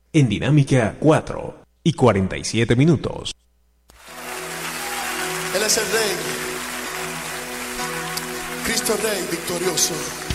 en Dinámica 4 y 47 minutos. Él es el Rey, Cristo Rey victorioso.